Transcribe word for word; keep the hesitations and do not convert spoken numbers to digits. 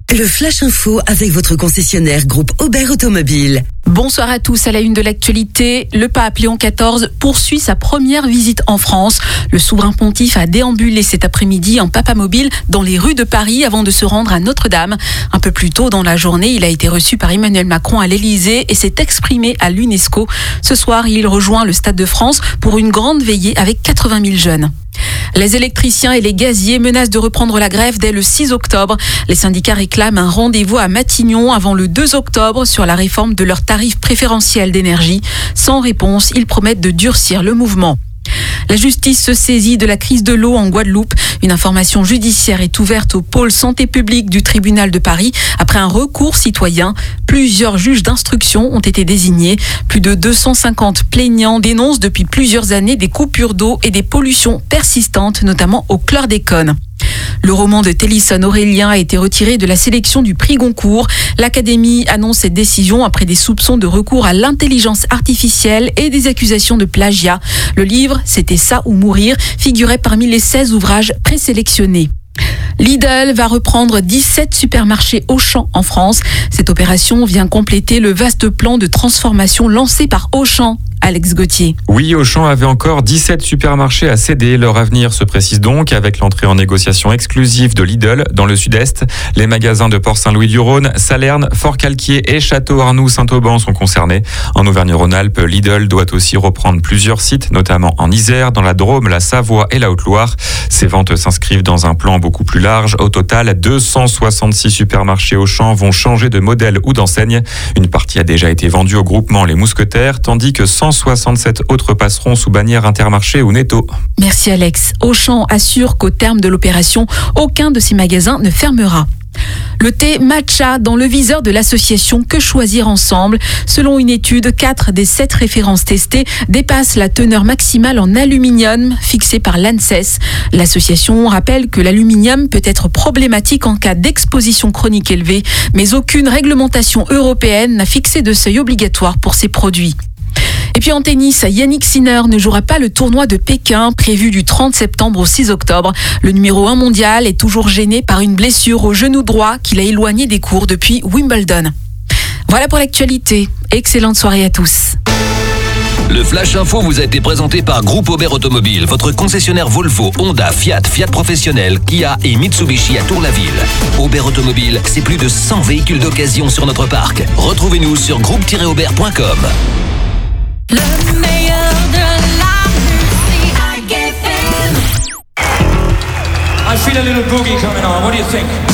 Le Flash Info avec votre concessionnaire groupe Aubert Automobile. Bonsoir à tous. À la une de l'actualité, le pape Léon quatorze poursuit sa première visite en France. Le souverain pontife a déambulé cet après-midi en papamobile dans les rues de Paris avant de se rendre à Notre-Dame. Un peu plus tôt dans la journée, il a été reçu par Emmanuel Macron à l'Élysée et s'est exprimé à l'UNESCO. Ce soir, il rejoint le Stade de France pour une grande veillée avec quatre-vingt mille jeunes. Les électriciens et les gaziers menacent de reprendre la grève dès le six octobre. Les syndicats réclament un rendez-vous à Matignon avant le deux octobre sur la réforme de leurs tarifs préférentiels d'énergie. Sans réponse, ils promettent de durcir le mouvement. La justice se saisit de la crise de l'eau en Guadeloupe. Une information judiciaire est ouverte au pôle santé publique du tribunal de Paris après un recours citoyen. Plusieurs juges d'instruction ont été désignés. Plus de deux cent cinquante plaignants dénoncent depuis plusieurs années des coupures d'eau et des pollutions persistantes, notamment au chlordécone. Le roman de Télisson Aurélien a été retiré de la sélection du prix Goncourt. L'Académie annonce cette décision après des soupçons de recours à l'intelligence artificielle et des accusations de plagiat. Le livre, C'était ça ou mourir, figurait parmi les seize ouvrages présélectionnés. Lidl va reprendre dix-sept supermarchés Auchan en France. Cette opération vient compléter le vaste plan de transformation lancé par Auchan. Alex Gauthier. Oui, Auchan avait encore dix-sept supermarchés à céder. Leur avenir se précise donc avec l'entrée en négociation exclusive de Lidl dans le sud-est. Les magasins de Port-Saint-Louis-du-Rhône, Salerne, Fort-Calquier et Château-Arnoux-Saint-Auban sont concernés. En Auvergne-Rhône-Alpes, Lidl doit aussi reprendre plusieurs sites, notamment en Isère, dans la Drôme, la Savoie et la Haute-Loire. Ces ventes s'inscrivent dans un plan beaucoup plus large. Au total, deux cent soixante-six supermarchés Auchan vont changer de modèle ou d'enseigne. Une partie a déjà été vendue au groupement Les Mousquetaires, tandis que cent soixante-sept autres passeront sous bannière Intermarché ou Netto. Merci Alex. Auchan assure qu'au terme de l'opération, aucun de ces magasins ne fermera. Le thé matcha dans le viseur de l'association Que Choisir Ensemble. Selon une étude, quatre des sept références testées dépassent la teneur maximale en aluminium fixée par l'ANSES. L'association rappelle que l'aluminium peut être problématique en cas d'exposition chronique élevée, mais aucune réglementation européenne n'a fixé de seuil obligatoire pour ces produits. Et puis en tennis, Yannick Sinner ne jouera pas le tournoi de Pékin prévu du trente septembre au six octobre. Le numéro un mondial est toujours gêné par une blessure au genou droit qui l'a éloigné des cours depuis Wimbledon. Voilà pour l'actualité. Excellente soirée à tous. Le Flash Info vous a été présenté par Groupe Aubert Automobile, votre concessionnaire Volvo, Honda, Fiat, Fiat Professionnel, Kia et Mitsubishi à Tour-la-Ville. Aubert Automobile, c'est plus de cent véhicules d'occasion sur notre parc. Retrouvez-nous sur groupe tiret aubert point com. Le meilleur de la musique, I get in. I feel a little boogie coming on. What do you think?